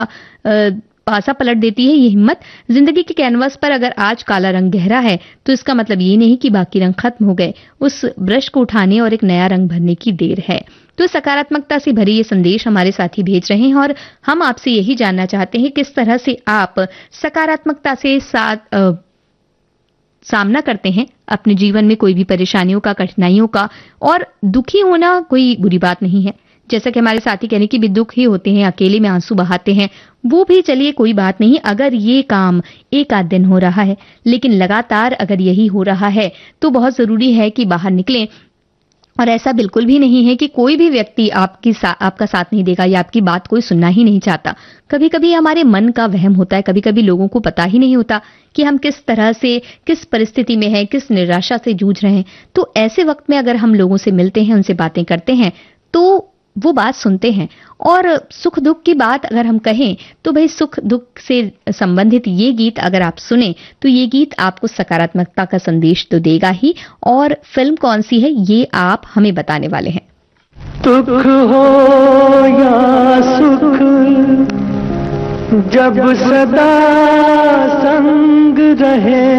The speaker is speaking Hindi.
पासा पलट देती है ये हिम्मत। जिंदगी के कैनवास पर अगर आज काला रंग गहरा है तो इसका मतलब ये नहीं कि बाकी रंग खत्म हो गए, उस ब्रश को उठाने और एक नया रंग भरने की देर है। तो सकारात्मकता से भरे ये संदेश हमारे साथी भेज रहे हैं और हम आपसे यही जानना चाहते हैं किस तरह से आप सकारात्मकता से सामना करते हैं अपने जीवन में कोई भी परेशानियों का, कठिनाइयों का। और दुखी होना कोई बुरी बात नहीं है, जैसा कि हमारे साथी कहने की भी दुख ही होते हैं, अकेले में आंसू बहाते हैं, वो भी चलिए कोई बात नहीं। अगर ये काम एक आध दिन हो रहा है लेकिन लगातार अगर यही हो रहा है तो बहुत जरूरी है कि बाहर निकलें। और ऐसा बिल्कुल भी नहीं है कि कोई भी व्यक्ति आपका साथ नहीं देगा या आपकी बात कोई सुनना ही नहीं चाहता। कभी कभी हमारे मन का वहम होता है, कभी कभी लोगों को पता ही नहीं होता कि हम किस तरह से, किस परिस्थिति में हैं, किस निराशा से जूझ रहे हैं। तो ऐसे वक्त में अगर हम लोगों से मिलते हैं, उनसे बातें करते हैं तो वो बात सुनते हैं। और सुख दुख की बात अगर हम कहें तो भाई सुख दुख से संबंधित ये गीत अगर आप सुने तो ये गीत आपको सकारात्मकता का संदेश तो देगा ही। और फिल्म कौन सी है ये आप हमें बताने वाले हैं। दुख हो या सुख जब सदा संग रहे,